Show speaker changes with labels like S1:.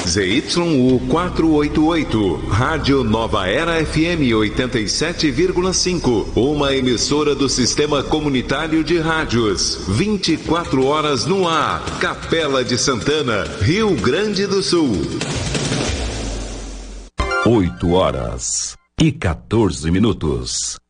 S1: ZYU 488, Rádio Nova Era FM 87,5, uma emissora do Sistema Comunitário de Rádios, 24 horas no ar, Capela de Santana, Rio Grande do Sul.
S2: 8 horas e 14 minutos.